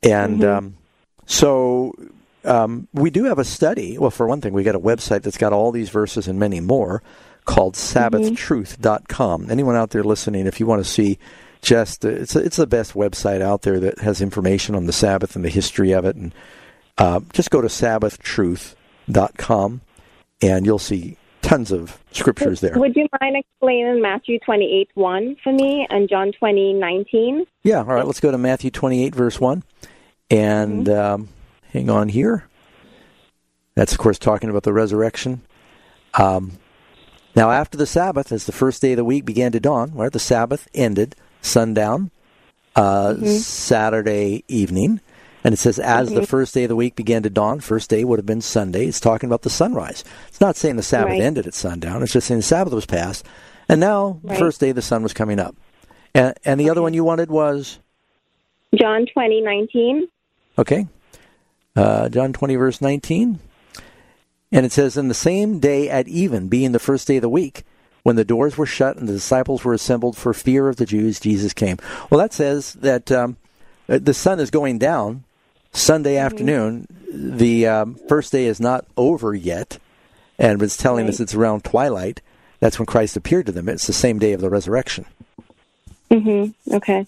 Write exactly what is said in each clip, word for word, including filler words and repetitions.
And Mm-hmm. um, so um, we do have a study. Well, for one thing, we got a website that's got all these verses and many more called Sabbath Truth dot com. Anyone out there listening, if you want to see just, uh, it's, it's the best website out there that has information on the Sabbath and the history of it. And uh, just go to Sabbath Truth dot com, and you'll see tons of scriptures there. Would you mind explaining Matthew twenty-eight one for me and John twenty nineteen? Yeah, all right, let's go to Matthew twenty-eight, verse one. And mm-hmm. um, hang on here. That's, of course, talking about the resurrection. Um, now, after the Sabbath, as the first day of the week began to dawn, where the Sabbath ended, sundown, uh, mm-hmm. Saturday evening. And it says, as mm-hmm. the first day of the week began to dawn, first day would have been Sunday. It's talking about the sunrise. It's not saying the Sabbath right. ended at sundown. It's just saying the Sabbath was passed. And now, right. the first day, the sun was coming up. And, and the okay. other one you wanted was? John twenty nineteen. Okay. Uh, John twenty, verse nineteen. And it says, in the same day at even, being the first day of the week, when the doors were shut and the disciples were assembled for fear of the Jews, Jesus came. Well, that says that um, the sun is going down Sunday mm-hmm. afternoon. The um, first day is not over yet, and it's telling right. us it's around twilight. That's when Christ appeared to them. It's the same day of the resurrection. Mm-hmm. Okay.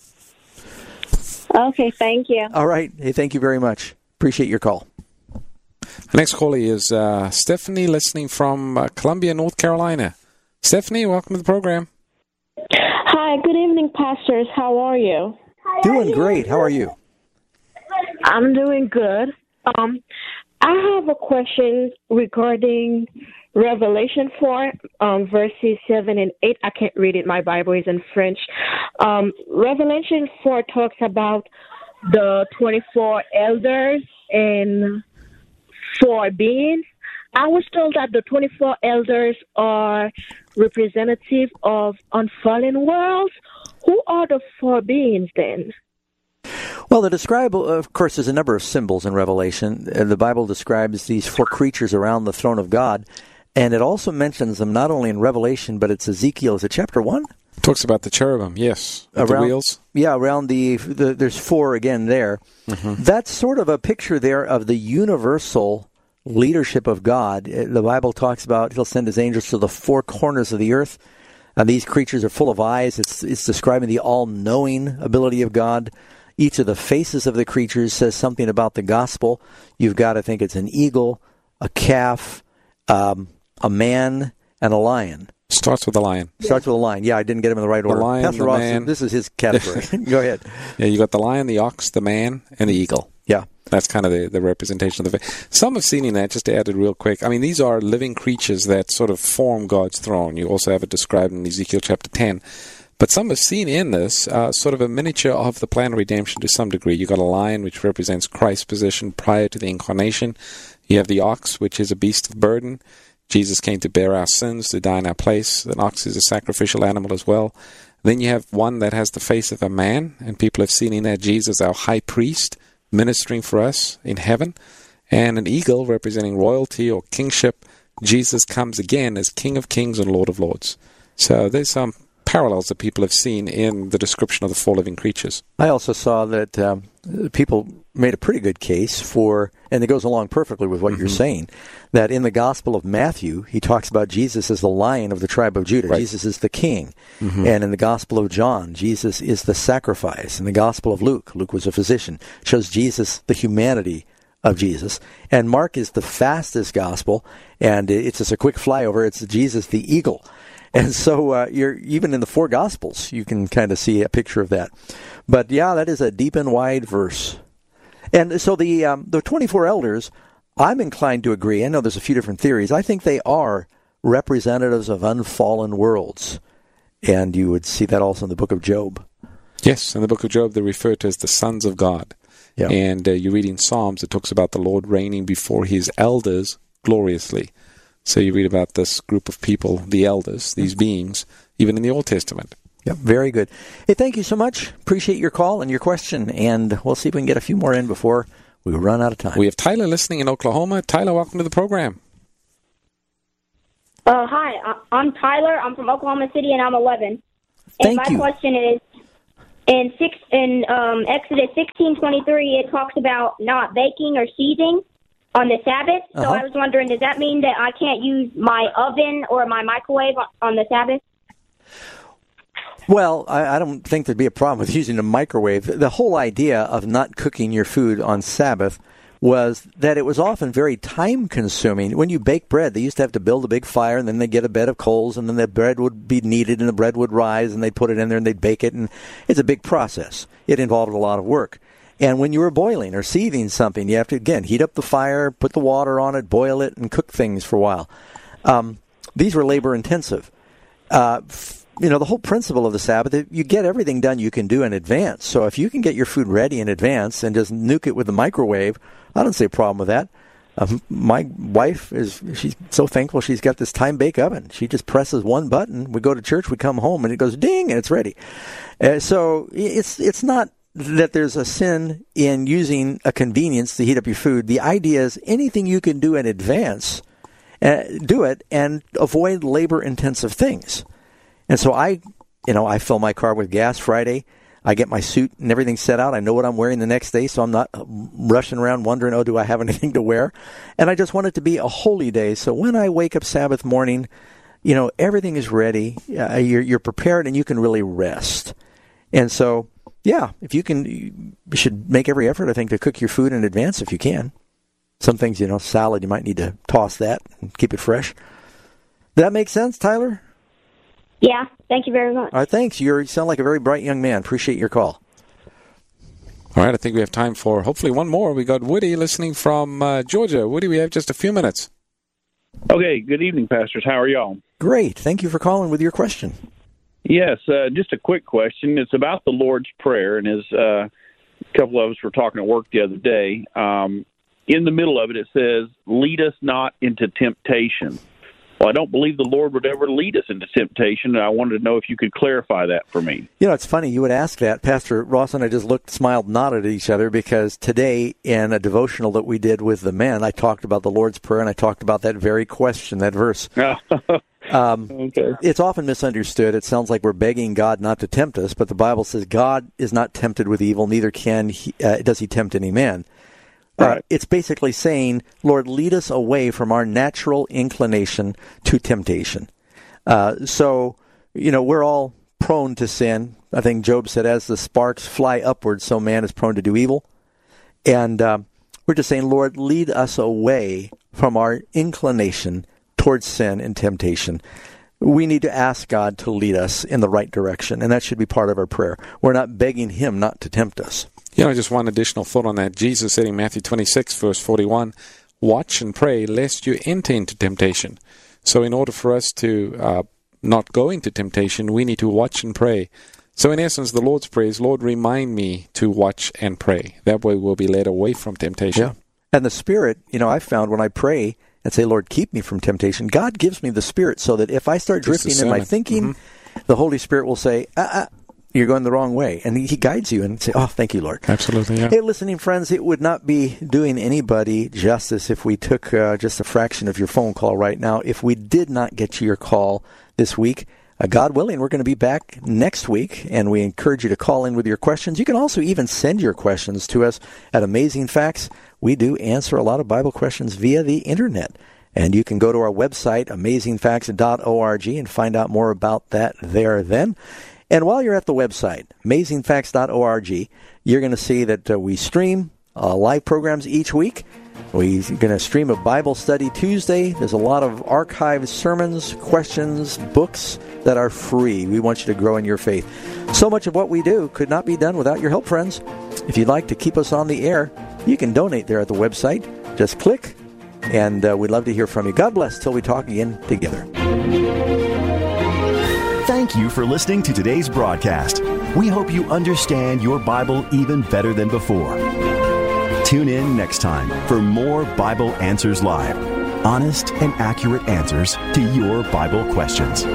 Okay, thank you. All right. Hey, thank you very much. Appreciate your call. The next caller is uh, Stephanie, listening from uh, Columbia, North Carolina. Stephanie, welcome to the program. Hi, good evening, pastors. How are you? Doing great. How are you? I'm doing good. Um, I have a question regarding Revelation four, um, verses seven and eight. I can't read it. My Bible is in French. Um, Revelation four talks about the twenty-four elders and four beings. I was told that the twenty-four elders are representative of unfallen worlds. Who are the four beings then? Well, the describe, of course, there's a number of symbols in Revelation. The Bible describes these four creatures around the throne of God, and it also mentions them not only in Revelation, but it's Ezekiel. Is it chapter one? Talks about the cherubim, yes. Around, the wheels. Yeah, around the, the, there's four again there. Mm-hmm. That's sort of a picture there of the universal leadership of God. The Bible talks about he'll send his angels to the four corners of the earth. And these creatures are full of eyes. It's, it's describing the all-knowing ability of God. Each of the faces of the creatures says something about the gospel. You've got, I think it's an eagle, a calf, um, a man, and a lion. Starts with a lion. Starts with a lion. Yeah, I didn't get him in the right the order. Lion, Pastor the Ross, man. This is his category. Go ahead. Yeah, you got the lion, the ox, the man, and the eagle. Yeah. That's kind of the, the representation of the faith. Some have seen in that, just to add it real quick, I mean, these are living creatures that sort of form God's throne. You also have it described in Ezekiel chapter ten. But some have seen in this uh, sort of a miniature of the plan of redemption to some degree. You've got a lion, which represents Christ's position prior to the incarnation. You have the ox, which is a beast of burden. Jesus came to bear our sins, to die in our place. An ox is a sacrificial animal as well. Then you have one that has the face of a man, and people have seen in that Jesus, our high priest, ministering for us in heaven. And an eagle representing royalty or kingship. Jesus comes again as King of Kings and Lord of Lords. So there's some parallels that people have seen in the description of the four living creatures. I also saw that um, people made a pretty good case for, and it goes along perfectly with what mm-hmm. you're saying, that in the Gospel of Matthew, he talks about Jesus as the Lion of the tribe of Judah. Right. Jesus is the King. Mm-hmm. And in the Gospel of John, Jesus is the sacrifice. In the Gospel of Luke, Luke was a physician, shows Jesus the humanity of Jesus. And Mark is the fastest Gospel, and it's just a quick flyover. It's Jesus the eagle. And so uh, you're even in the four Gospels, you can kind of see a picture of that. But yeah, that is a deep and wide verse. And so the um, the twenty-four elders, I'm inclined to agree. I know there's a few different theories. I think they are representatives of unfallen worlds. And you would see that also in the book of Job. Yes, in the book of Job, they're referred to as the sons of God. Yeah. And uh, you read in Psalms, it talks about the Lord reigning before his elders gloriously. So you read about this group of people, the elders, these beings, even in the Old Testament. Yep, very good. Hey, thank you so much. Appreciate your call and your question, and we'll see if we can get a few more in before we run out of time. We have Tyler listening in Oklahoma. Tyler, welcome to the program. Uh, hi, I'm Tyler. I'm from Oklahoma City, and I'm eleven. Thank and my you. question is, in six in um, Exodus sixteen twenty-three, it talks about not baking or seething on the Sabbath. So Uh-huh. I was wondering, does that mean that I can't use my oven or my microwave on the Sabbath? Well, I, I don't think there'd be a problem with using a microwave. The whole idea of not cooking your food on Sabbath was that it was often very time-consuming. When you bake bread, they used to have to build a big fire, and then they'd get a bed of coals, and then the bread would be kneaded, and the bread would rise, and they'd put it in there, and they'd bake it, and it's a big process. It involved a lot of work. And when you were boiling or seething something, you have to, again, heat up the fire, put the water on it, boil it, and cook things for a while. Um, these were labor-intensive. Uh, you know, the whole principle of the Sabbath, you get everything done you can do in advance. So if you can get your food ready in advance and just nuke it with the microwave, I don't see a problem with that. Uh, my wife is, she's so thankful she's got this time-bake oven. She just presses one button. We go to church, we come home, and it goes ding, and it's ready. Uh, so it's it's not that there's a sin in using a convenience to heat up your food. The idea is anything you can do in advance, uh, do it, and avoid labor-intensive things. And so I, you know, I fill my car with gas Friday. I get my suit and everything set out. I know what I'm wearing the next day, so I'm not rushing around wondering, oh, do I have anything to wear? And I just want it to be a holy day. So when I wake up Sabbath morning, you know, everything is ready. Uh, you're, you're prepared, and you can really rest. And so, yeah, if you can, you should make every effort, I think, to cook your food in advance if you can. Some things, you know, salad, you might need to toss that and keep it fresh. Does that make sense, Tyler? Yeah, thank you very much. All right, thanks. You're, you sound like a very bright young man. Appreciate your call. All right, I think we have time for hopefully one more. We got Woody listening from uh, Georgia. Woody, we have just a few minutes. Okay, good evening, pastors. How are y'all? Great. Thank you for calling with your question. Yes, uh, just a quick question. It's about the Lord's Prayer, and as uh, a couple of us were talking at work the other day, um, in the middle of it, it says, lead us not into temptation. Well, I don't believe the Lord would ever lead us into temptation, and I wanted to know if you could clarify that for me. You know, it's funny you would ask that. Pastor Ross and I just looked, smiled, nodded at each other, because today in a devotional that we did with the men, I talked about the Lord's Prayer, and I talked about that very question, that verse. um, okay. It's often misunderstood. It sounds like we're begging God not to tempt us, but the Bible says God is not tempted with evil, neither can he, uh, does he tempt any man. Right. Uh, it's basically saying, Lord, lead us away from our natural inclination to temptation. Uh, so, you know, we're all prone to sin. I think Job said, as the sparks fly upward, so man is prone to do evil. And uh, we're just saying, Lord, lead us away from our inclination towards sin and temptation. We need to ask God to lead us in the right direction, and that should be part of our prayer. We're not begging him not to tempt us. You know, just one additional thought on that. Jesus said in Matthew twenty-six, verse forty-one, watch and pray lest you enter into temptation. So in order for us to uh, not go into temptation, we need to watch and pray. So in essence, the Lord's Prayer is, Lord, remind me to watch and pray. That way we'll be led away from temptation. Yeah. And the Spirit, you know, I've found when I pray and say, Lord, keep me from temptation, God gives me the Spirit so that if I start drifting in my thinking, mm-hmm. the Holy Spirit will say, ah, ah, you're going the wrong way. And he guides you and say, oh, thank you, Lord. Absolutely, yeah. Hey, listening friends, it would not be doing anybody justice if we took uh, just a fraction of your phone call right now. If we did not get to your call this week, uh, God willing, we're going to be back next week, and we encourage you to call in with your questions. You can also even send your questions to us at Amazing Facts. We do answer a lot of Bible questions via the Internet. And you can go to our website, amazing facts dot org, and find out more about that there then. And while you're at the website, amazing facts dot org, you're going to see that uh, we stream uh, live programs each week. We're going to stream a Bible study Tuesday. There's a lot of archived sermons, questions, books that are free. We want you to grow in your faith. So much of what we do could not be done without your help, friends. If you'd like to keep us on the air, you can donate there at the website. Just click, and uh, we'd love to hear from you. God bless till we talk again together. Thank you for listening to today's broadcast. We hope you understand your Bible even better than before. Tune in next time for more Bible Answers Live. Honest and accurate answers to your Bible questions.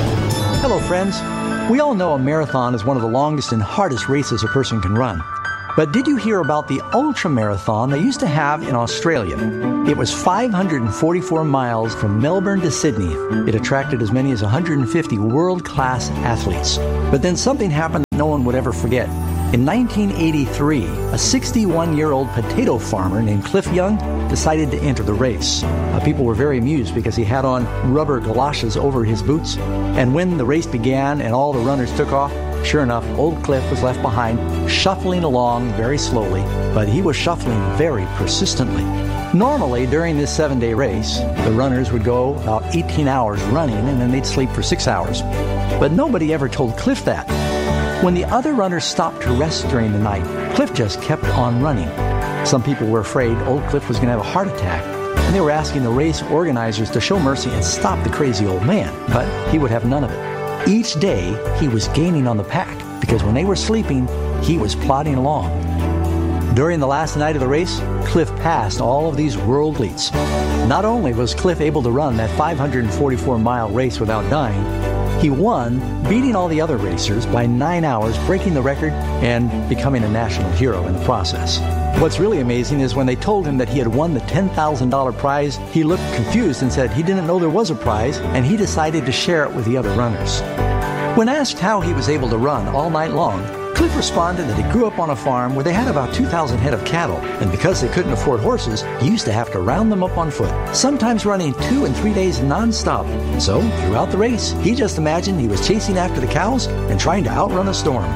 Hello, friends. We all know a marathon is one of the longest and hardest races a person can run. But did you hear about the ultra marathon they used to have in Australia? It was five hundred forty-four miles from Melbourne to Sydney. It attracted as many as one hundred fifty world-class athletes. But then something happened that no one would ever forget. In nineteen eighty-three, a sixty-one-year-old potato farmer named Cliff Young decided to enter the race. Uh, people were very amused because he had on rubber galoshes over his boots. And when the race began and all the runners took off, sure enough, old Cliff was left behind, shuffling along very slowly, but he was shuffling very persistently. Normally, during this seven-day race, the runners would go about eighteen hours running, and then they'd sleep for six hours. But nobody ever told Cliff that. When the other runners stopped to rest during the night, Cliff just kept on running. Some people were afraid old Cliff was going to have a heart attack, and they were asking the race organizers to show mercy and stop the crazy old man, but he would have none of it. Each day, he was gaining on the pack, because when they were sleeping, he was plodding along. During the last night of the race, Cliff passed all of these world leads. Not only was Cliff able to run that five hundred forty-four mile race without dying, he won, beating all the other racers by nine hours, breaking the record and becoming a national hero in the process. What's really amazing is when they told him that he had won the ten thousand dollars prize, he looked confused and said he didn't know there was a prize, and he decided to share it with the other runners. When asked how he was able to run all night long, Cliff responded that he grew up on a farm where they had about two thousand head of cattle, and because they couldn't afford horses, he used to have to round them up on foot, sometimes running two and three days non-stop. So, throughout the race, he just imagined he was chasing after the cows and trying to outrun a storm.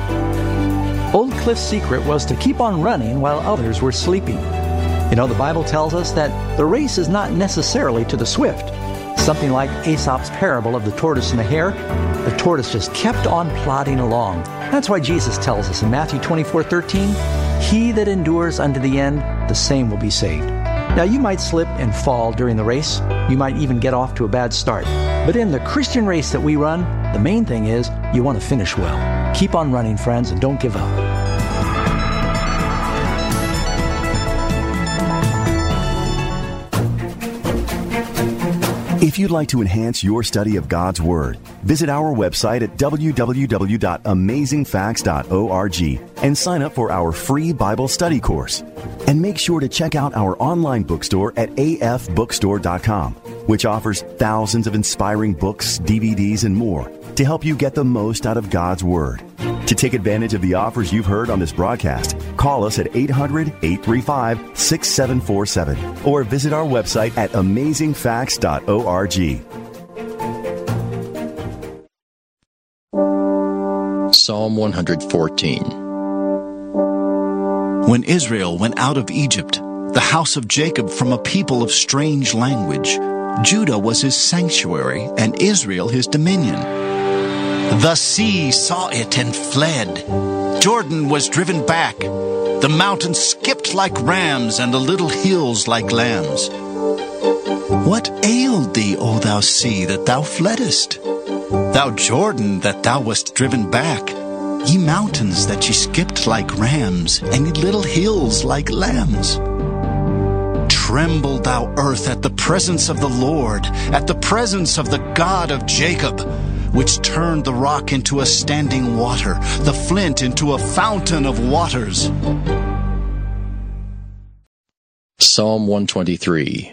Old Cliff's secret was to keep on running while others were sleeping. You know, the Bible tells us that the race is not necessarily to the swift. Something like Aesop's parable of the tortoise and the hare, the tortoise just kept on plodding along. That's why Jesus tells us in Matthew twenty-four thirteen, "He that endures unto the end, the same will be saved." Now, you might slip and fall during the race. You might even get off to a bad start. But in the Christian race that we run, the main thing is you want to finish well. Keep on running, friends, and don't give up. If you'd like to enhance your study of God's Word, visit our website at w w w dot amazing facts dot org and sign up for our free Bible study course. And make sure to check out our online bookstore at a f bookstore dot com, which offers thousands of inspiring books, D V Ds, and more to help you get the most out of God's Word. To take advantage of the offers you've heard on this broadcast, call us at eight hundred, eight three five, six seven four seven or visit our website at amazing facts dot org. Psalm one fourteen. When Israel went out of Egypt, the house of Jacob from a people of strange language, Judah was his sanctuary and Israel his dominion. The sea saw it and fled. Jordan was driven back. The mountains skipped like rams and the little hills like lambs. What ailed thee, O thou sea, that thou fleddest? Thou Jordan, that thou wast driven back? Ye mountains, that ye skipped like rams, and ye little hills like lambs. Tremble, thou earth, at the presence of the Lord, at the presence of the God of Jacob, which turned the rock into a standing water, the flint into a fountain of waters. Psalm one twenty-three.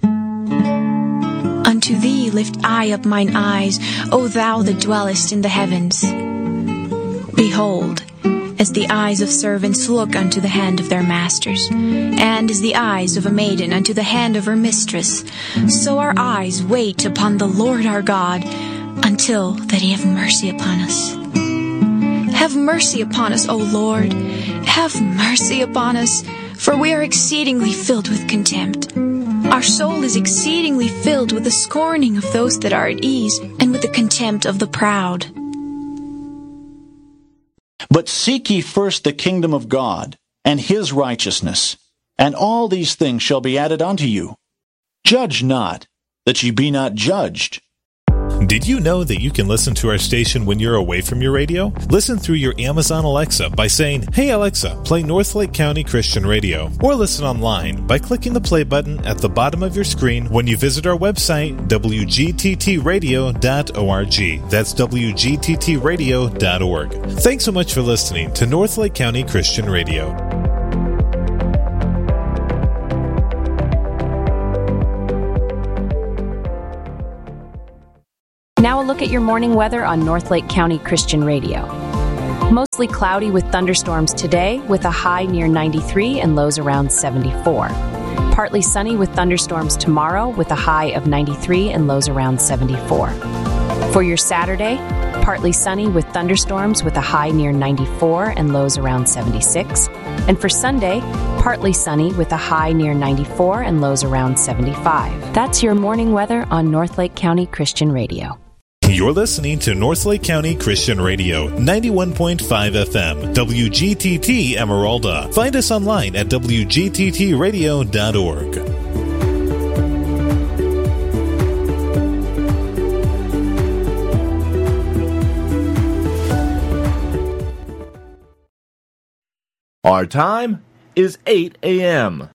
Unto thee lift I up mine eyes, O thou that dwellest in the heavens. Behold, as the eyes of servants look unto the hand of their masters, and as the eyes of a maiden unto the hand of her mistress, so our eyes wait upon the Lord our God, until that he have mercy upon us. Have mercy upon us, O Lord. Have mercy upon us, for we are exceedingly filled with contempt. Our soul is exceedingly filled with the scorning of those that are at ease, and with the contempt of the proud. But seek ye first the kingdom of God, and his righteousness, and all these things shall be added unto you. Judge not, that ye be not judged. Did you know that you can listen to our station when you're away from your radio? Listen through your Amazon Alexa by saying, "Hey Alexa, play Northlake County Christian Radio." Or listen online by clicking the play button at the bottom of your screen when you visit our website, w g t t radio dot org. That's w g t t radio dot org. Thanks so much for listening to Northlake County Christian Radio. Now a look at your morning weather on Northlake County Christian Radio. Mostly cloudy with thunderstorms today, with a high near ninety-three and lows around seventy-four. Partly sunny with thunderstorms tomorrow, with a high of ninety-three and lows around seventy-four. For your Saturday, partly sunny with thunderstorms with a high near ninety-four and lows around seventy-six. And for Sunday, partly sunny with a high near ninety-four and lows around seventy-five. That's your morning weather on Northlake County Christian Radio. You're listening to Northlake County Christian Radio, ninety-one point five F M, W G T T Emeralda. Find us online at w g t t radio dot org. Our time is eight a.m.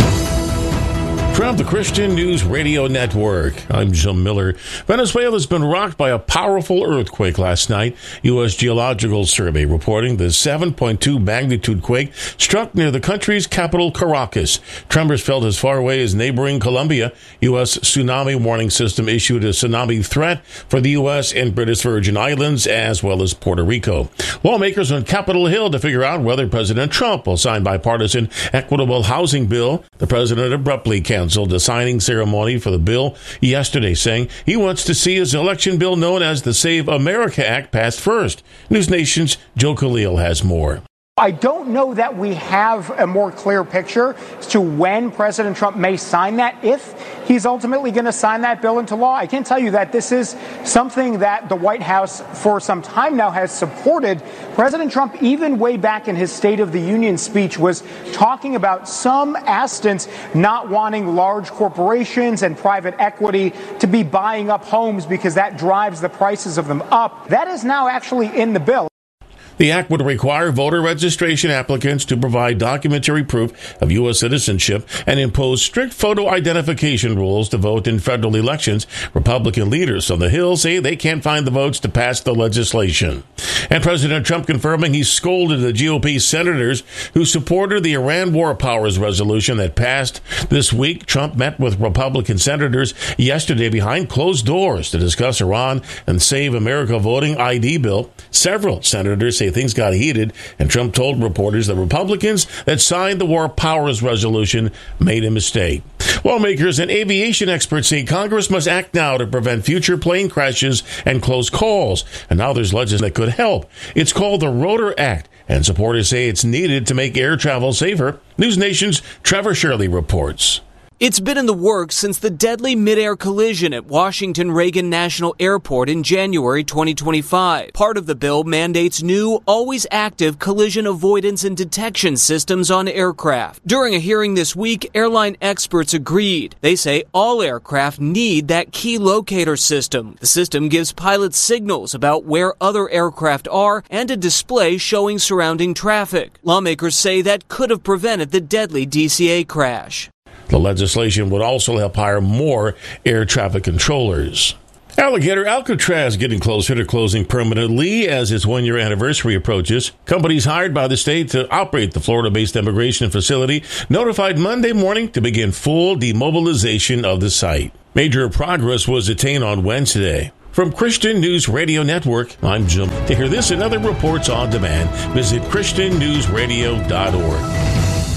From the Christian News Radio Network, I'm Jim Miller. Venezuela's been rocked by a powerful earthquake last night. U S Geological Survey reporting the seven point two magnitude quake struck near the country's capital, Caracas. Tremors felt as far away as neighboring Colombia. U S Tsunami Warning System issued a tsunami threat for the U S and British Virgin Islands, as well as Puerto Rico. Lawmakers on Capitol Hill to figure out whether President Trump will sign bipartisan equitable housing bill. The president abruptly canceled the signing ceremony for the bill yesterday, saying he wants to see his election bill known as the Save America Act passed first. News Nation's Joe Khalil has more. I don't know that we have a more clear picture as to when President Trump may sign that, if he's ultimately going to sign that bill into law. I can tell you that this is something that the White House for some time now has supported. President Trump, even way back in his State of the Union speech, was talking about some instance not wanting large corporations and private equity to be buying up homes because that drives the prices of them up. That is now actually in the bill. The act would require voter registration applicants to provide documentary proof of U S citizenship and impose strict photo identification rules to vote in federal elections. Republican leaders on the Hill say they can't find the votes to pass the legislation. And President Trump confirming he scolded the G O P senators who supported the Iran War Powers resolution that passed this week. Trump met with Republican senators yesterday behind closed doors to discuss Iran and Save America voting I D bill. Several senators say things got heated, and Trump told reporters that Republicans that signed the War Powers resolution made a mistake. Lawmakers and aviation experts say Congress must act now to prevent future plane crashes and close calls. And now there's legislation that could help. It's called the Rotor Act, and supporters say it's needed to make air travel safer. News Nation's Trevor Shirley reports. It's been in the works since the deadly mid-air collision at Washington Reagan National Airport in January twenty twenty-five. Part of the bill mandates new, always active collision avoidance and detection systems on aircraft. During a hearing this week, airline experts agreed. They say all aircraft need that key locator system. The system gives pilots signals about where other aircraft are and a display showing surrounding traffic. Lawmakers say that could have prevented the deadly D C A crash. The legislation would also help hire more air traffic controllers. Alligator Alcatraz getting closer to closing permanently as its one-year anniversary approaches. Companies hired by the state to operate the Florida-based immigration facility notified Monday morning to begin full demobilization of the site. Major progress was attained on Wednesday. From Christian News Radio Network, I'm Jim. To hear this and other reports on demand, visit christian news radio dot org.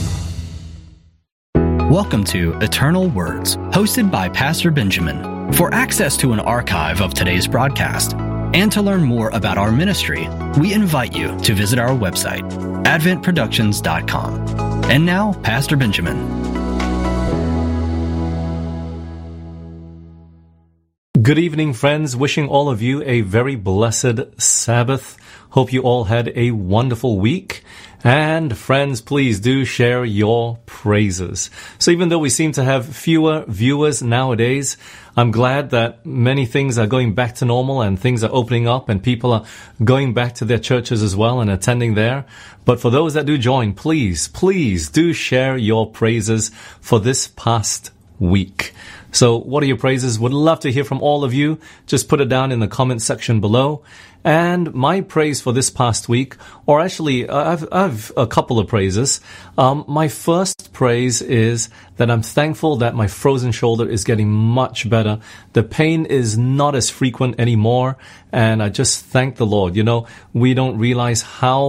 Welcome to Eternal Words, hosted by Pastor Benjamin. For access to an archive of today's broadcast and to learn more about our ministry, we invite you to visit our website, advent productions dot com. And now, Pastor Benjamin. Good evening, friends. Wishing all of you a very blessed Sabbath. Hope you all had a wonderful week. And friends, please do share your praises. So even though we seem to have fewer viewers nowadays, I'm glad that many things are going back to normal and things are opening up and people are going back to their churches as well and attending there. But for those that do join, please, please do share your praises for this past week. So what are your praises? Would love to hear from all of you. Just put it down in the comment section below. And my praise for this past week, or actually, I've, I've a couple of praises. Um, my first praise is that I'm thankful that my frozen shoulder is getting much better. The pain is not as frequent anymore, and I just thank the Lord. You know, we don't realize how